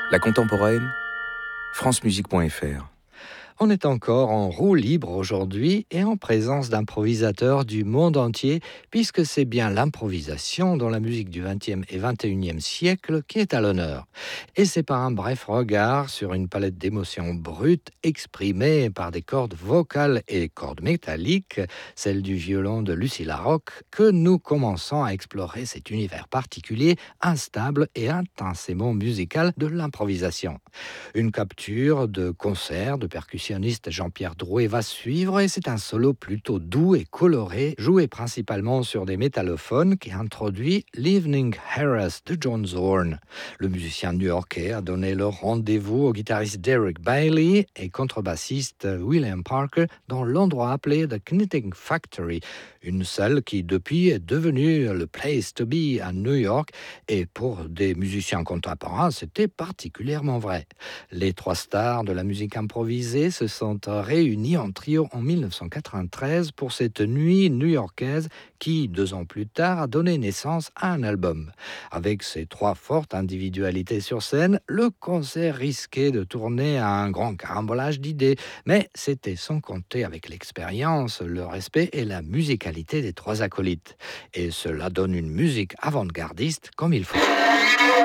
La contemporaine, francemusique.fr. On est encore en roue libre aujourd'hui et en présence d'improvisateurs du monde entier, puisque c'est bien l'improvisation dans la musique du XXe et XXIe siècle qui est à l'honneur. Et c'est par un bref regard sur une palette d'émotions brutes exprimées par des cordes vocales et cordes métalliques, celle du violon de Lucy Larocque, que nous commençons à explorer cet univers particulier, instable et intensément musical de l'improvisation. Une capture de concert de percussionniste Jean-Pierre Drouet va suivre et c'est un solo plutôt doux et coloré, joué principalement sur des métallophones qui introduit l'Evening Harass de John Zorn. Le musicien new-yorkais a donné le rendez-vous au guitariste Derek Bailey et contrebassiste William Parker dans l'endroit appelé The Knitting Factory, une salle qui depuis est devenue le place to be à New York, et pour des musiciens contemporains, c'était particulièrement vrai. Les trois stars de la musique improvisée se sont réunies en trio en 1993 pour cette nuit new-yorkaise qui, 2 ans plus tard, a donné naissance à un album. Avec ces trois fortes individualités sur scène, le concert risquait de tourner à un grand carambolage d'idées, mais c'était sans compter avec l'expérience, le respect et la musicalité des trois acolytes. Et cela donne une musique avant-gardiste comme il faut.